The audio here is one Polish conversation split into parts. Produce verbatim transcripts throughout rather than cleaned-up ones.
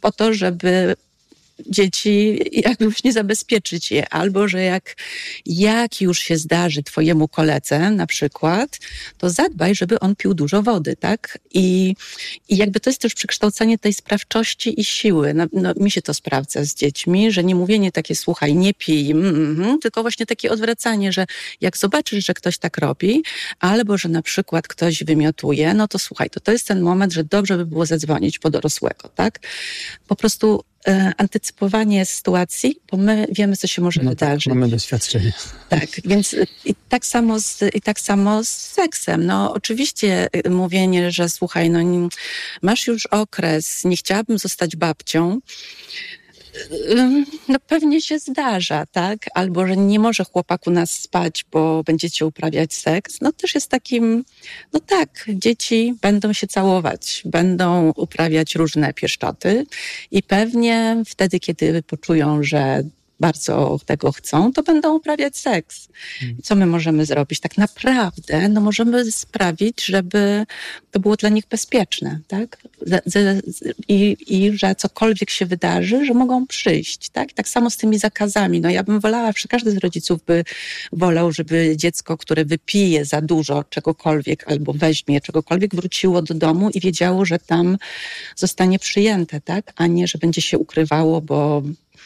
o to, żeby dzieci jakoś nie zabezpieczyć je, albo że jak, jak już się zdarzy twojemu koledze na przykład, to zadbaj, żeby on pił dużo wody, tak? I, i jakby to jest też przekształcenie tej sprawczości i siły. No, no, mi się to sprawdza z dziećmi, że nie mówienie takie, słuchaj, nie pij, mm, mm, tylko właśnie takie odwracanie, że jak zobaczysz, że ktoś tak robi, albo że na przykład ktoś wymiotuje, no to słuchaj, to to jest ten moment, że dobrze by było zadzwonić po dorosłego, tak? Po prostu antycypowanie sytuacji, bo my wiemy, co się może no wydarzyć. Tak, mamy doświadczenie. Tak, więc i tak samo z, i tak samo z seksem. No oczywiście mówienie, że słuchaj, no masz już okres, nie chciałabym zostać babcią, no pewnie się zdarza, tak? Albo, że nie może chłopak u nas spać, bo będziecie uprawiać seks. No też jest takim, no tak, dzieci będą się całować, będą uprawiać różne pieszczoty i pewnie wtedy, kiedy poczują, że bardzo tego chcą, to będą uprawiać seks. Co my możemy zrobić? Tak naprawdę, no możemy sprawić, żeby to było dla nich bezpieczne, tak? I, i że cokolwiek się wydarzy, że mogą przyjść, tak? Tak samo z tymi zakazami. No ja bym wolała, że każdy z rodziców by wolał, żeby dziecko, które wypije za dużo czegokolwiek albo weźmie czegokolwiek, wróciło do domu i wiedziało, że tam zostanie przyjęte, tak? A nie, że będzie się ukrywało, bo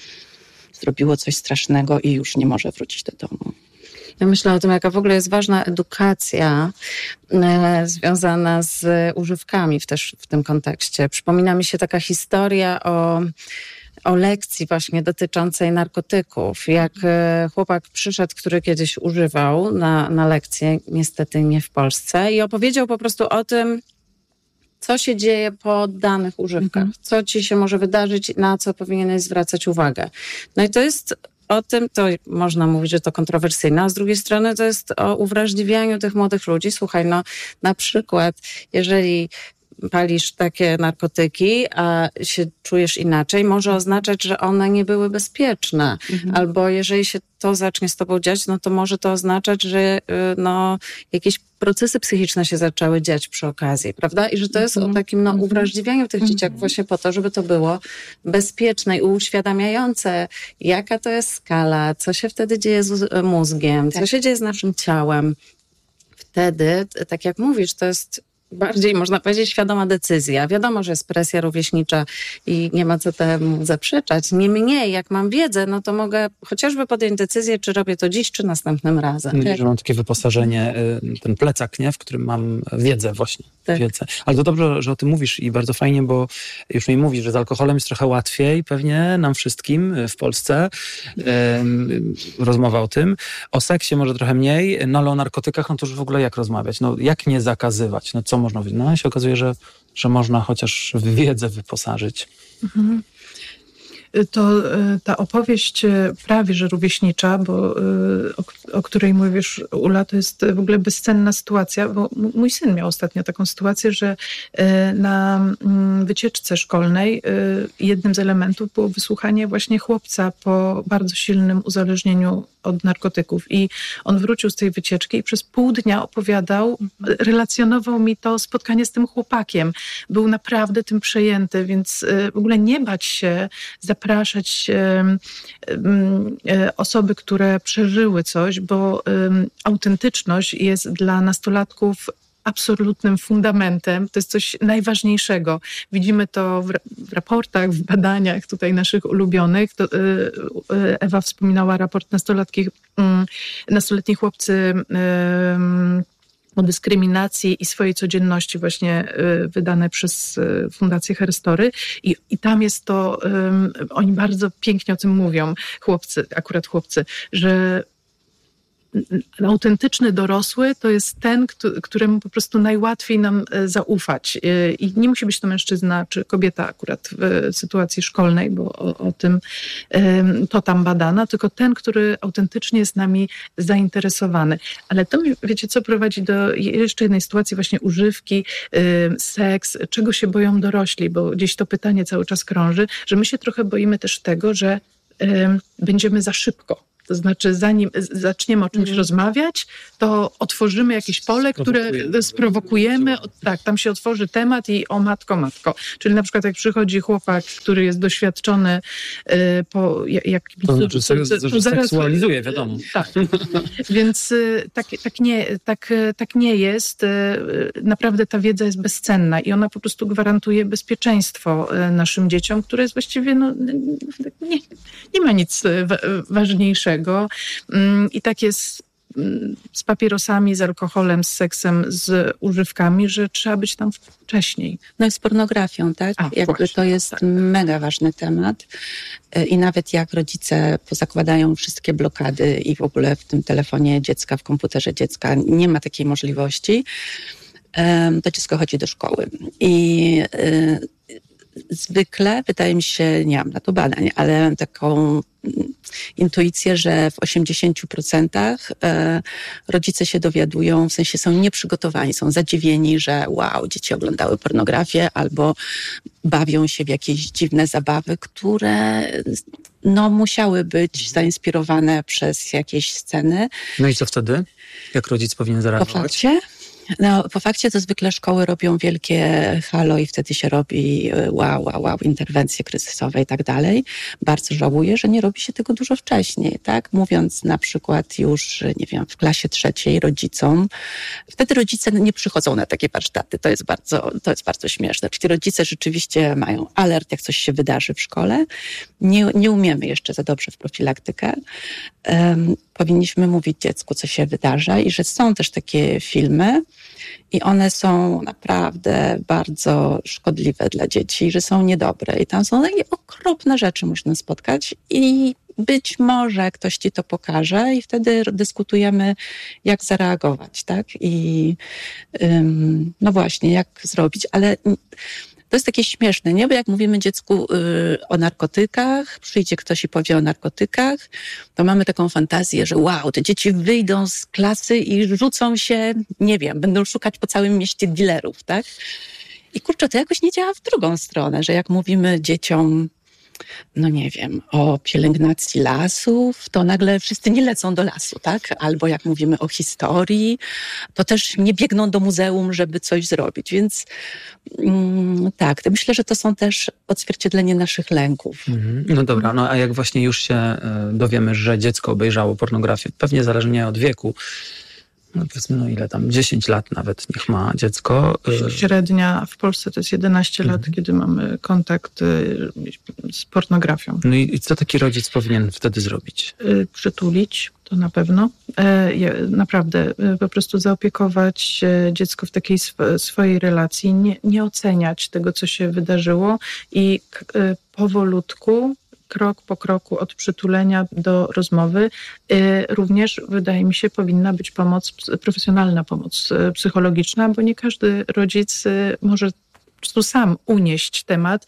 zrobiło coś strasznego i już nie może wrócić do domu. Ja myślę o tym, jaka w ogóle jest ważna edukacja e, związana z używkami w, też w tym kontekście. Przypomina mi się taka historia o, o lekcji właśnie dotyczącej narkotyków. Jak e, chłopak przyszedł, który kiedyś używał na, na lekcję, niestety nie w Polsce, i opowiedział po prostu o tym, co się dzieje po danych używkach, mhm. co ci się może wydarzyć, na co powinieneś zwracać uwagę. No i to jest o tym, to można mówić, że to kontrowersyjne, a z drugiej strony to jest o uwrażliwianiu tych młodych ludzi. Słuchaj, no na przykład, jeżeli palisz takie narkotyki, a się czujesz inaczej, może oznaczać, że one nie były bezpieczne. Mhm. Albo jeżeli się to zacznie z tobą dziać, no to może to oznaczać, że no, jakieś procesy psychiczne się zaczęły dziać przy okazji, prawda? I że to jest mhm. o takim no, uwrażliwianiu tych mhm. dzieciaków właśnie po to, żeby to było bezpieczne i uświadamiające, jaka to jest skala, co się wtedy dzieje z mózgiem, tak. co się dzieje z naszym ciałem. Wtedy, tak jak mówisz, to jest bardziej, można powiedzieć, świadoma decyzja. Wiadomo, że jest presja rówieśnicza i nie ma co temu zaprzeczać. Niemniej, jak mam wiedzę, no to mogę chociażby podjąć decyzję, czy robię to dziś, czy następnym razem. Tak. Że mam takie wyposażenie, ten plecak, nie, w którym mam wiedzę właśnie. Tak. Wiedzę. Ale to dobrze, że o tym mówisz i bardzo fajnie, bo już mi mówisz, że z alkoholem jest trochę łatwiej, pewnie nam wszystkim w Polsce. Ym, rozmowa o tym. O seksie może trochę mniej, no ale o narkotykach, no to już w ogóle jak rozmawiać? No jak nie zakazywać? No co można mówić? No się okazuje, że, że można chociaż w wiedzę wyposażyć. Mhm. To ta opowieść prawie że rówieśnicza, bo o, o której mówisz, Ula, to jest w ogóle bezcenna sytuacja, bo mój syn miał ostatnio taką sytuację, że na wycieczce szkolnej jednym z elementów było wysłuchanie właśnie chłopca po bardzo silnym uzależnieniu od narkotyków i on wrócił z tej wycieczki i przez pół dnia opowiadał, relacjonował mi to spotkanie z tym chłopakiem. Był naprawdę tym przejęty, więc w ogóle nie bać się zapraszać um, um, osoby, które przeżyły coś, bo um, autentyczność jest dla nastolatków absolutnym fundamentem. To jest coś najważniejszego. Widzimy to w, w raportach, w badaniach tutaj naszych ulubionych. To, y, y, Ewa wspominała raport nastolatki, y, nastoletni chłopcy y, o dyskryminacji i swojej codzienności właśnie y, wydane przez y, Fundację Herstory i, i tam jest to, y, oni bardzo pięknie o tym mówią, chłopcy, akurat chłopcy, że autentyczny dorosły to jest ten, któremu po prostu najłatwiej nam zaufać. I nie musi być to mężczyzna czy kobieta akurat w sytuacji szkolnej, bo o, o tym to tam badano, tylko ten, który autentycznie jest nami zainteresowany. Ale to, wiecie co, prowadzi do jeszcze jednej sytuacji, właśnie używki, seks, czego się boją dorośli, bo gdzieś to pytanie cały czas krąży, że my się trochę boimy też tego, że będziemy za szybko To znaczy, zanim zaczniemy o czymś Mhm. rozmawiać, to otworzymy jakieś pole, które sprowokujemy. Tak, tam się otworzy temat i o matko, matko. Czyli na przykład jak przychodzi chłopak, który jest doświadczony y, po... Jak, to znaczy, to, to, to, że zaraz, seksualizuje, wiadomo. Tak. Więc y, tak, tak, nie, tak, tak nie jest. Y, naprawdę ta wiedza jest bezcenna i ona po prostu gwarantuje bezpieczeństwo y, naszym dzieciom, które jest właściwie, no, nie, nie ma nic wa- ważniejszego. I tak jest z papierosami, z alkoholem, z seksem, z używkami, że trzeba być tam wcześniej. No i z pornografią, tak? A, Jakby właśnie, to jest tak. mega ważny temat. I nawet jak rodzice pozakładają wszystkie blokady i w ogóle w tym telefonie dziecka, w komputerze dziecka nie ma takiej możliwości, to dziecko chodzi do szkoły. I zwykle, wydaje mi się, nie mam na to badań, ale mam taką intuicję, że w osiemdziesięciu procentach rodzice się dowiadują, w sensie są nieprzygotowani, są zadziwieni, że wow, dzieci oglądały pornografię albo bawią się w jakieś dziwne zabawy, które no, musiały być zainspirowane przez jakieś sceny. No i co wtedy? Jak rodzic powinien zareagować? Po fakcie? No, po fakcie to zwykle szkoły robią wielkie halo i wtedy się robi wow, wow, wow, interwencje kryzysowe i tak dalej. Bardzo żałuję, że nie robi się tego dużo wcześniej, tak? Mówiąc na przykład już, nie wiem, w klasie trzeciej rodzicom. Wtedy rodzice nie przychodzą na takie warsztaty. To jest bardzo, to jest bardzo śmieszne. Czyli rodzice rzeczywiście mają alert, jak coś się wydarzy w szkole. Nie, nie umiemy jeszcze za dobrze w profilaktykę. Um, powinniśmy mówić dziecku, co się wydarza i że są też takie filmy i one są naprawdę bardzo szkodliwe dla dzieci, że są niedobre i tam są takie okropne rzeczy można spotkać i być może ktoś ci to pokaże i wtedy dyskutujemy, jak zareagować, tak? I um, no właśnie, jak zrobić, ale to jest takie śmieszne, nie? Bo jak mówimy dziecku y, o narkotykach, przyjdzie ktoś i powie o narkotykach, to mamy taką fantazję, że wow, te dzieci wyjdą z klasy i rzucą się, nie wiem, będą szukać po całym mieście dealerów, tak? I kurczę, to jakoś nie działa w drugą stronę, że jak mówimy dzieciom, no nie wiem, o pielęgnacji lasów, to nagle wszyscy nie lecą do lasu, tak? Albo jak mówimy o historii, to też nie biegną do muzeum, żeby coś zrobić. Więc mm, tak, myślę, że to są też odzwierciedlenie naszych lęków. Mhm. No dobra, no a jak właśnie już się dowiemy, że dziecko obejrzało pornografię, pewnie zależnie od wieku, no powiedzmy, no ile tam, dziesięć lat nawet niech ma dziecko. Średnia w Polsce to jest jedenaście lat, mhm. kiedy mamy kontakt z pornografią. No i co taki rodzic powinien wtedy zrobić? Przytulić, to na pewno. Naprawdę, po prostu zaopiekować dziecko w takiej swojej relacji, nie, nie oceniać tego, co się wydarzyło i powolutku, krok po kroku od przytulenia do rozmowy. Również, wydaje mi się, powinna być pomoc, profesjonalna pomoc psychologiczna, bo nie każdy rodzic może po prostu sam unieść temat.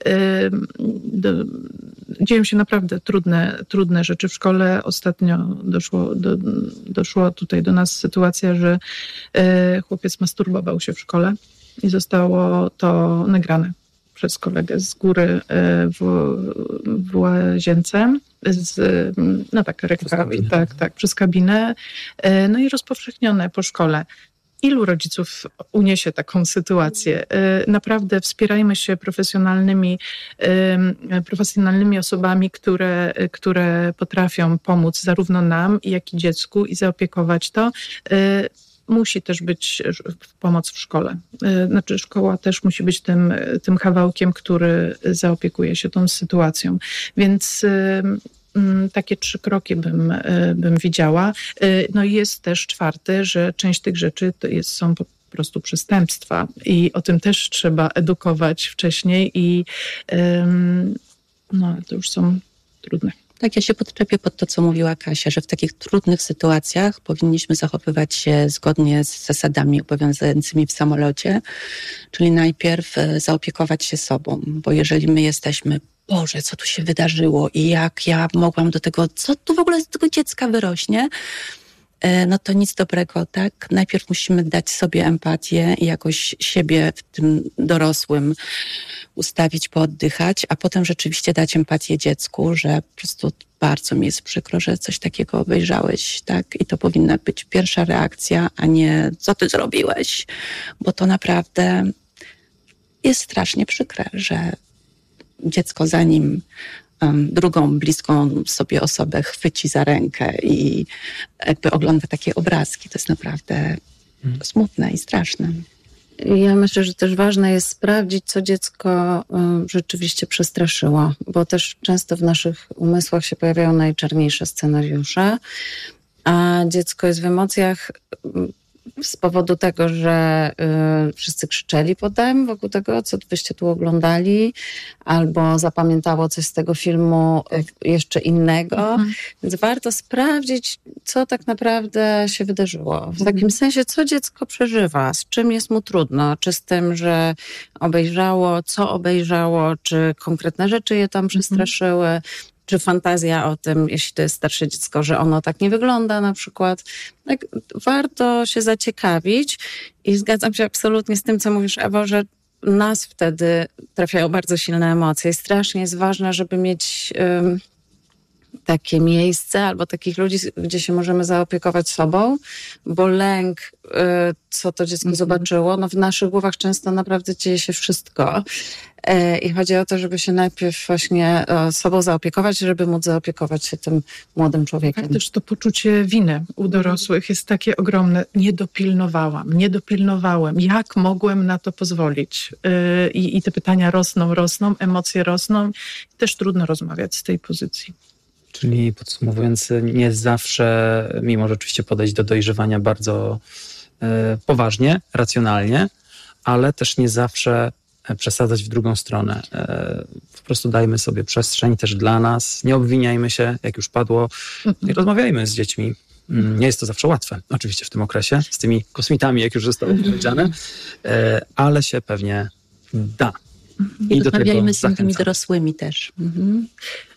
Dzieją się naprawdę trudne, trudne rzeczy w szkole. Ostatnio doszło, do, doszło tutaj do nas sytuacja, że chłopiec masturbował się w szkole i zostało to nagrane przez kolegę z góry w, w łazience, z, no tak, rekla, tak, tak, przez kabinę, no i rozpowszechnione po szkole. Ilu rodziców uniesie taką sytuację? Naprawdę wspierajmy się profesjonalnymi, profesjonalnymi osobami, które, które potrafią pomóc zarówno nam, jak i dziecku i zaopiekować to. Musi też być pomoc w szkole. Znaczy szkoła też musi być tym, tym kawałkiem, który zaopiekuje się tą sytuacją. Więc takie trzy kroki bym, bym widziała. No i jest też czwarty, że część tych rzeczy to jest, są po prostu przestępstwa i o tym też trzeba edukować wcześniej i no, to już są trudne. Tak, ja się podczepię pod to, co mówiła Kasia, że w takich trudnych sytuacjach powinniśmy zachowywać się zgodnie z zasadami obowiązującymi w samolocie, czyli najpierw zaopiekować się sobą, bo jeżeli my jesteśmy, Boże, co tu się wydarzyło i jak ja mogłam do tego, co tu w ogóle z tego dziecka wyrośnie, no to nic dobrego, tak? Najpierw musimy dać sobie empatię i jakoś siebie w tym dorosłym ustawić, pooddychać, a potem rzeczywiście dać empatię dziecku, że po prostu bardzo mi jest przykro, że coś takiego obejrzałeś, tak? I to powinna być pierwsza reakcja, a nie co ty zrobiłeś, bo to naprawdę jest strasznie przykre, że dziecko zanim um, drugą bliską sobie osobę chwyci za rękę i jakby ogląda takie obrazki, to jest naprawdę hmm. smutne i straszne. Ja myślę, że też ważne jest sprawdzić, co dziecko y, rzeczywiście przestraszyło, bo też często w naszych umysłach się pojawiają najczarniejsze scenariusze, a dziecko jest w emocjach y, z powodu tego, że y, wszyscy krzyczeli potem wokół tego, co wyście tu oglądali, albo zapamiętało coś z tego filmu y, jeszcze innego. Mhm. Więc warto sprawdzić, co tak naprawdę się wydarzyło. W takim sensie, co dziecko przeżywa, z czym jest mu trudno, czy z tym, że obejrzało, co obejrzało, czy konkretne rzeczy je tam przestraszyły, mhm. czy fantazja o tym, jeśli to jest starsze dziecko, że ono tak nie wygląda na przykład. Tak, warto się zaciekawić i zgadzam się absolutnie z tym, co mówisz, Ewo, że nas wtedy trafiają bardzo silne emocje. I strasznie jest ważne, żeby mieć um, takie miejsce albo takich ludzi, gdzie się możemy zaopiekować sobą, bo lęk, y, co to dziecko mm-hmm. zobaczyło, no w naszych głowach często naprawdę dzieje się wszystko. I chodzi o to, żeby się najpierw właśnie sobą zaopiekować, żeby móc zaopiekować się tym młodym człowiekiem. Tak, też to poczucie winy u dorosłych jest takie ogromne. Nie dopilnowałam, nie dopilnowałem. Jak mogłem na to pozwolić? I, i te pytania rosną, rosną, emocje rosną. Też trudno rozmawiać z tej pozycji. Czyli podsumowując, nie zawsze, mimo że oczywiście podejść do dojrzewania bardzo e, poważnie, racjonalnie, ale też nie zawsze przesadzać w drugą stronę. Po prostu dajmy sobie przestrzeń też dla nas. Nie obwiniajmy się, jak już padło. I rozmawiajmy z dziećmi. Nie jest to zawsze łatwe, oczywiście w tym okresie, z tymi kosmitami, jak już zostało powiedziane, ale się pewnie da. I rozmawiajmy z tymi dorosłymi też. Mhm.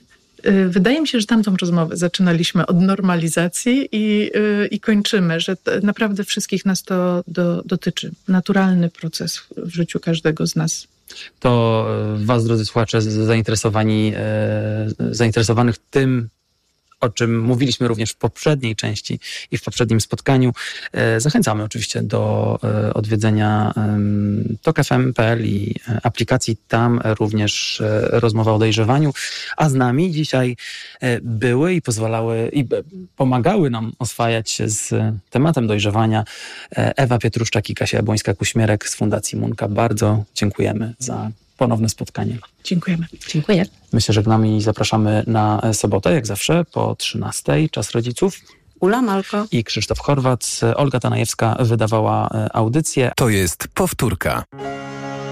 Wydaje mi się, że tamtą rozmowę zaczynaliśmy od normalizacji i, i kończymy, że naprawdę wszystkich nas to do, dotyczy. Naturalny proces w życiu każdego z nas. To was, drodzy słuchacze, zainteresowani, zainteresowanych tym, o czym mówiliśmy również w poprzedniej części i w poprzednim spotkaniu. Zachęcamy oczywiście do odwiedzenia tok f m kropka p l i aplikacji. Tam również rozmowa o dojrzewaniu. A z nami dzisiaj były i pozwalały, i pomagały nam oswajać się z tematem dojrzewania Ewa Pietruszczak i Kasia Jabłońska-Kuśmierek z Fundacji Munka. Bardzo dziękujemy za ponowne spotkanie. Dziękujemy. Dziękuję. My się żegnamy i zapraszamy na sobotę, jak zawsze, po trzynastej. Czas rodziców. Ula Malko I Krzysztof Chorwat. Olga Tanajewska wydawała audycję. To jest powtórka.